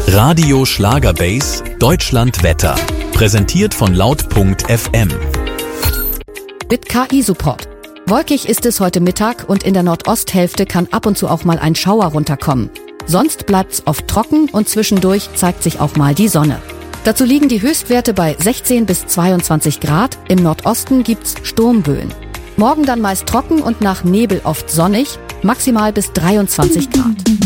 Radio Schlagerbase Deutschland Wetter. Präsentiert von Laut.fm. Mit KI-Support. Wolkig ist es heute Mittag und in der Nordosthälfte kann ab und zu auch mal ein Schauer runterkommen. Sonst bleibt's oft trocken und zwischendurch zeigt sich auch mal die Sonne. Dazu liegen die Höchstwerte bei 16 bis 22 Grad. Im Nordosten gibt's Sturmböen. Morgen dann meist trocken und nach Nebel oft sonnig, maximal bis 23 Grad.